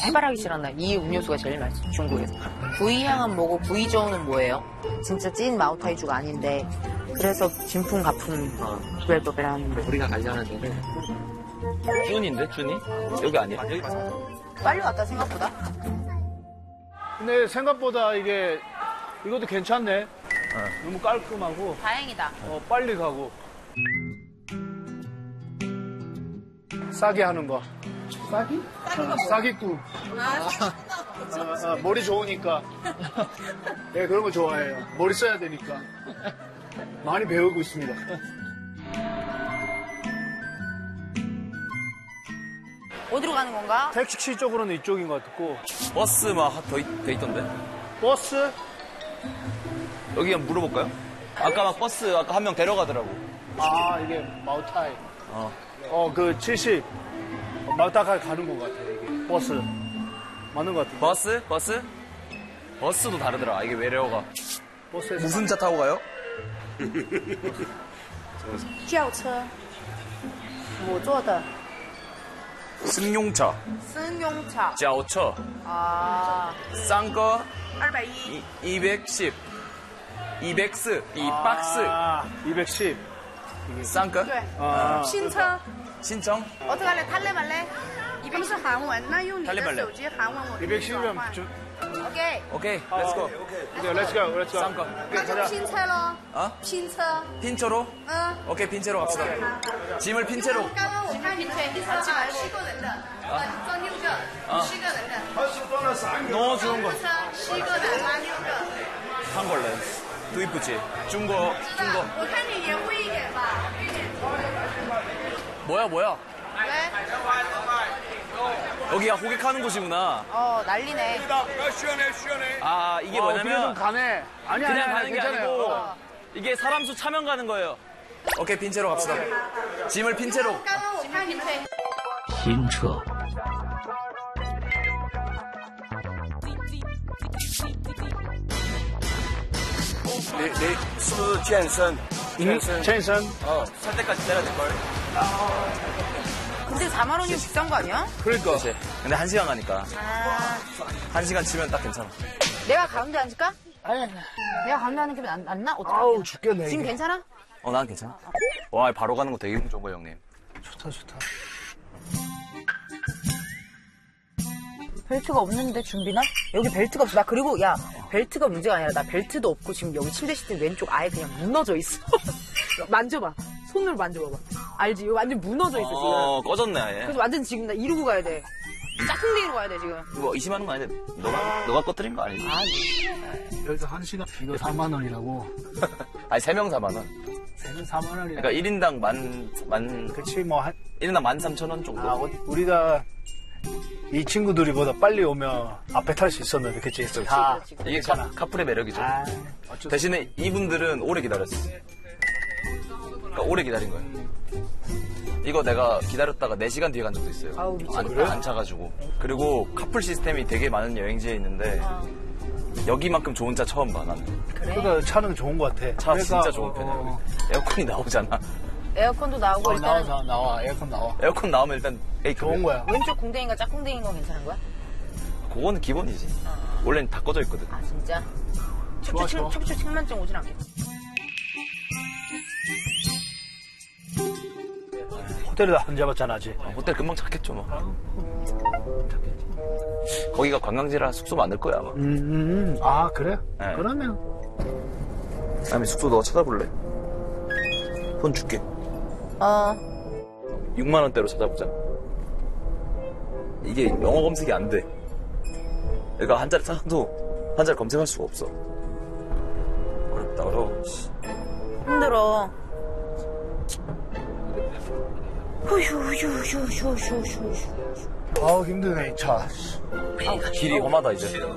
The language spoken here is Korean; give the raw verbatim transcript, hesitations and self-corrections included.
해바라기 씨랑 이 음료수가 제일 맛있어, 중국에서. 구이향은 뭐고 구이저우는 뭐예요? 진짜 찐 마오타이주가 아닌데 그래서 진품 가품 구엘법이라 하는데. 우리가 가려는 데는 쭈니인데 쭈니? 여기 아니야? 여기 맞아. 빨리 왔다 생각보다. 근데 생각보다 이게 이것도 괜찮네. 어. 너무 깔끔하고. 다행이다. 어, 빨리 가고. 싸게 하는 거. 싸기? 어, 싸기국. 아, 아, 아, 머리 좋으니까. 내가 그런 거 좋아해요. 머리 써야 되니까. 많이 배우고 있습니다. 어디로 가는 건가? 택시 쪽으로는 이쪽인 것 같고. 버스 막 더 돼 있던데? 버스? 여기 한번 물어볼까요? 아까 막 버스 아까 한 명 데려가더라고. 아, 이게 마오타이. 어. 어, 그 칠십. 마오타이 가는 것 같아, 이게. 버스. 맞는 것 같아. 버스? 버스? 버스도 다르더라. 이게 외래어가. 버스에서. 무슨 차 타고 가요? 轿车我坐的 승용차, 승용차. 자오차, 아. 싼 거 이백이. 이백십, 이백스, 이 박스, 아, 이백십. 싼 거? 对， 아, 新车， 신청? 어떻게 할래? 탈래 말래? 他们是韩文，那用你的 달래발래 手机韩文我给你转 이백십이면 换。 좀. 오케이. 오케이, 렛츠고. 네, 렛츠고, 렛츠고. 싼 거. 那就拼车咯， 어? 拼车， 핀체로? 嗯。 오케이, 핀체로 갑시다. 짐을 핀체로. 刚刚我看拼车拼车七百七个人的，呃，装六个，七个人的。 너무 좋은 거. 车七个人拉六个。 한걸래. 또 이쁘지? 중고, 知道 중고. ， 我看你年会一点吧，一点。 뭐야, 뭐야? 喂， 여기가 호객하는 곳이구나. 어, 난리네. 아, 이게 어, 그래 좀 뭐냐면 가네. 아니, 그냥 아니, 가는 게 괜찮아요. 아니고 어. 이게 사람 수 차면 가는 거예요. 오케이, 핀체로 갑시다. 짐을 핀체로. 刚刚我看拼车。 拼车， 你你是不是健身？ 음, 첸선. 어, 살 때까지 때려야 될걸. 근데 사만 원이면 비싼 거 아니야? 그러니까. 그렇지. 근데 한 시간 가니까. 아. 한 시간 치면 딱 괜찮아. 내가 가운데 앉을까? 아니, 내가 가운데 앉는 게 안, 안 나? 어떡해? 아우, 죽겠네. 지금 이게. 괜찮아? 어, 난 괜찮아. 와, 바로 가는 거 되게 좋은 거예요, 형님. 좋다, 좋다. 벨트가 없는데 준비나? 여기 벨트가 없어. 나 그리고 야 벨트가 문제가 아니라 나 벨트도 없고 지금 여기 침대 시트 왼쪽 아예 그냥 무너져 있어. 만져봐. 손으로 만져봐봐. 알지? 이거 완전 무너져 있어 지금. 어, 꺼졌네, 아예. 그래서 완전 지금 나 이러고 가야 돼. 짝꿍댕이로 가야 돼 지금. 이거 의심하는 거 아닌데, 너가, 너가 꺼뜨린 거 아니지? 아니. 여기서 한 시간, 이거 사만 원이라고. 아니, 세 명 사만 원. 세는 사만 원이라고. 그러니까 일 인당 만, 만, 그치, 뭐, 한, 일 인당 만 삼천 원 정도. 아, 어디, 우리가 이 친구들이보다 빨리 오면 앞에 탈 수 있었는데, 그치? 다. 그렇지, 그렇지. 이게 카, 카풀의 매력이죠. 아, 어쩌 대신에 이분들은 오래 기다렸어. 그러니까 오래 기다린 거예요. 이거 내가 기다렸다가 네 시간 뒤에 간 적도 있어요. 아우, 미쳤다. 안, 안 차가지고. 그리고 카풀 시스템이 되게 많은 여행지에 있는데 어. 여기만큼 좋은 차 처음 봐, 나는. 그래? 그러니까 차는 좋은 것 같아. 차 그러니까, 진짜 좋은 어, 편이야. 어, 여기. 에어컨이 나오잖아. 에어컨도 나오고 어, 일단 나와, 나와. 에어컨 나와. 에어컨 나오면 일단 A급이야. 좋은 거야. 왼쪽 공댕이가 짝꿍댕인 건 괜찮은 거야? 그거는 기본이지. 원래는 다 꺼져 있거든. 아 진짜? 좋아, 척추, 좋아. 척추 측만증 오진 않겠지? 호텔에다 안 잡았잖아, 아직. 어, 호텔 금방 찾겠죠, 뭐. 거기가 관광지라 숙소 만들 거야, 아마. 음, 음, 아, 그래? 네. 그러면. 다음에 숙소 너가 찾아볼래? 돈 줄게. 어. 육만 원대로 찾아보자. 이게 영어 검색이 안 돼. 그러니까 한자리 찾아도 한자리 검색할 수가 없어. 어렵다, 어려워. 힘들어. 후휴휴휴휴휴휴휴. 아우, 힘드네, 이 차. 길이 험하다, 이제.